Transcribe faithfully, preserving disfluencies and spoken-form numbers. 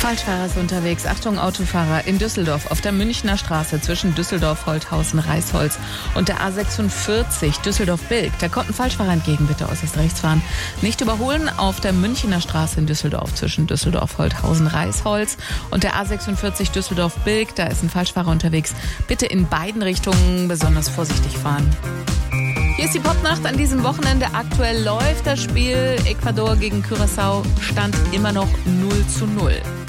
Falschfahrer ist unterwegs. Achtung, Autofahrer in Düsseldorf auf der Münchner Straße zwischen Düsseldorf, Holthausen, Reisholz und der A sechsundvierzig Düsseldorf-Bilk. Da kommt ein Falschfahrer entgegen, bitte äußerst rechts fahren. Nicht überholen auf der Münchner Straße in Düsseldorf zwischen Düsseldorf, Holthausen, Reisholz und der A sechsundvierzig Düsseldorf-Bilk. Da ist ein Falschfahrer unterwegs. Bitte in beiden Richtungen besonders vorsichtig fahren. Hier ist die Popnacht an diesem Wochenende. Aktuell läuft das Spiel Ecuador gegen Curaçao. Stand immer noch null zu null.